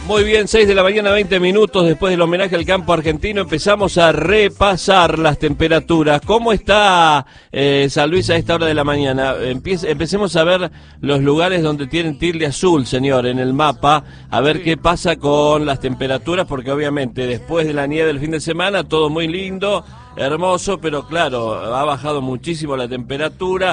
Muy bien, 6 de la mañana, 20 minutos después del homenaje al campo argentino, empezamos a repasar las temperaturas. ¿Cómo está San Luis a esta hora de la mañana? Empecemos a ver los lugares donde tienen tilde azul, señor, en el mapa, a ver qué pasa con las temperaturas, porque obviamente después de la nieve del fin de semana, todo muy lindo, hermoso, pero claro, ha bajado muchísimo la temperatura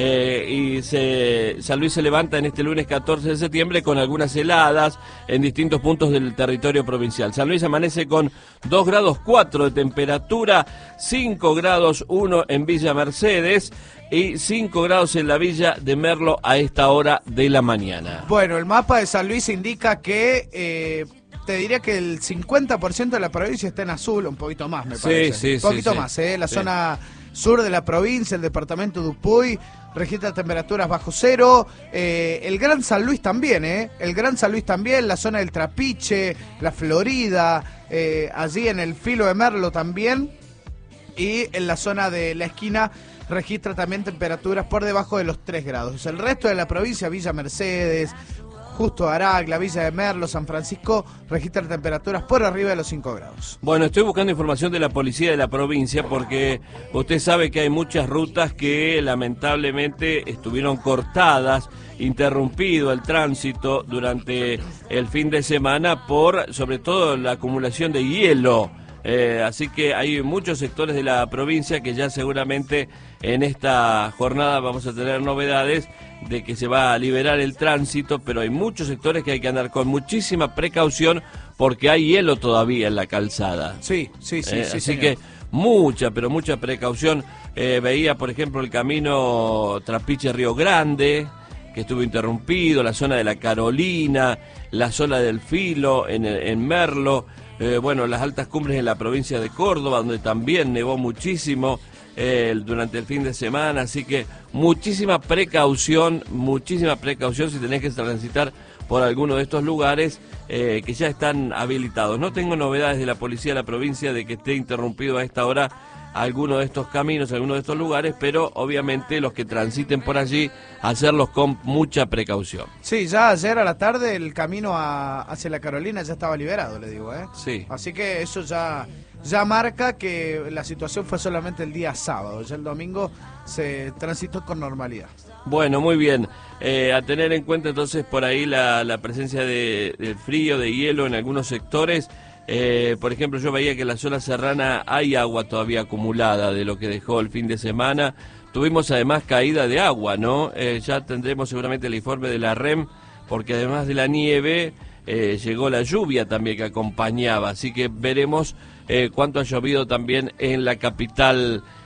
y San Luis se levanta en este lunes 14 de septiembre con algunas heladas en distintos puntos del territorio provincial. San Luis amanece con 2 grados 4 de temperatura, 5 grados 1 en Villa Mercedes y 5 grados en la Villa de Merlo a esta hora de la mañana. Bueno, el mapa de San Luis indica que te diría que el 50% de la provincia está en azul, un poquito más me parece. Sí, un poquito más, la zona sur de la provincia, el departamento de Upuy, registra temperaturas bajo cero. El Gran San Luis también, el Gran San Luis también, la zona del Trapiche, la Florida, allí en el filo de Merlo también, y en la zona de la esquina registra también temperaturas por debajo de los 3 grados. El resto de la provincia, Villa Mercedes, Justo Arac, la Villa de Merlo, San Francisco, registran temperaturas por arriba de los 5 grados. Bueno, estoy buscando información de la policía de la provincia porque usted sabe que hay muchas rutas que lamentablemente estuvieron cortadas, interrumpido el tránsito durante el fin de semana por, sobre todo, la acumulación de hielo. Así que hay muchos sectores de la provincia que ya seguramente en esta jornada vamos a tener novedades de que se va a liberar el tránsito, pero hay muchos sectores que hay que andar con muchísima precaución porque hay hielo todavía en la calzada. Sí. Así señor. que mucha precaución. Veía, por ejemplo, el camino Trapiche-Río Grande, que estuvo interrumpido, la zona de la Carolina, la zona del Filo en Merlo. Bueno, las altas cumbres en la provincia de Córdoba, donde también nevó muchísimo durante el fin de semana, así que muchísima precaución si tenés que transitar por alguno de estos lugares que ya están habilitados. No tengo novedades de la policía de la provincia de que esté interrumpido a esta hora alguno de estos caminos, alguno de estos lugares, pero obviamente los que transiten por allí, hacerlos con mucha precaución. Sí, ya ayer a la tarde el camino hacia la Carolina ya estaba liberado, le digo, Sí. Así que eso ya marca que la situación fue solamente el día sábado, ya el domingo se transitó con normalidad. Bueno, muy bien. A tener en cuenta entonces por ahí la presencia de frío, de hielo en algunos sectores. Por ejemplo, yo veía que en la zona serrana hay agua todavía acumulada de lo que dejó el fin de semana. Tuvimos además caída de agua, ¿no? Ya tendremos seguramente el informe de la REM, porque además de la nieve llegó la lluvia también que acompañaba. Así que veremos cuánto ha llovido también en la capital